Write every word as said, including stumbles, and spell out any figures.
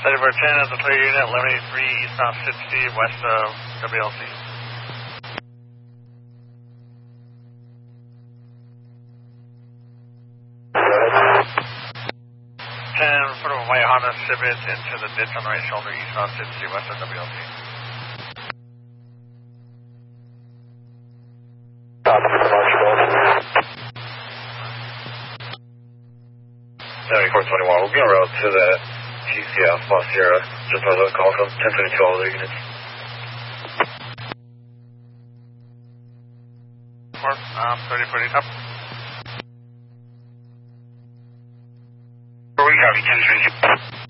thirty-four ten is a clear unit, eleven eighty-three eastbound sixty west of W L C. ten, put a white Honda Civic into the ditch on the right shoulder, eastbound sixty west of W L C. seventy-four twenty-one, we'll be en route to the G C F, Los Sierra, just as a call from ten thirty-two, all other units. Um, thirty forty top. We copy ten thirty-two.